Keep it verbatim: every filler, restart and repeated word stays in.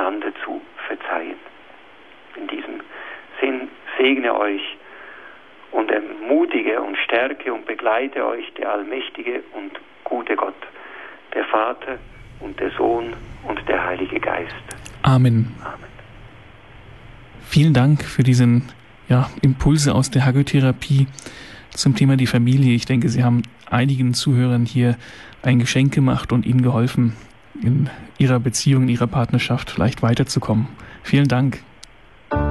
einander zu verzeihen. In diesem Sinn segne euch und ermutige und stärke und begleite euch der allmächtige und gute Gott, der Vater und der Sohn und der Heilige Geist. Amen. Amen. Vielen Dank für diesen ja, Impulse aus der Hagiotherapie zum Thema die Familie. Ich denke, Sie haben einigen Zuhörern hier ein Geschenk gemacht und ihnen geholfen, in ihrer Beziehung, in ihrer Partnerschaft vielleicht weiterzukommen. Vielen Dank.